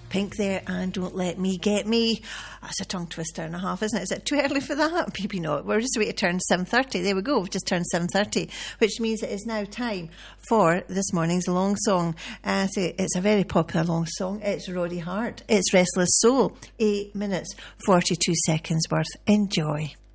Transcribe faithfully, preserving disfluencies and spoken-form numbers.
Pink there, and Don't Let Me Get Me. That's a tongue twister and a half, isn't it? Is it too early for that? Maybe not. We're just waiting to turn seven thirty. There we go. We've just turned seven thirty, which means it is now time for this morning's long song. Uh, so it's a very popular long song. It's Roddy Hart. It's Restless Soul. Eight minutes, forty-two seconds worth. Enjoy.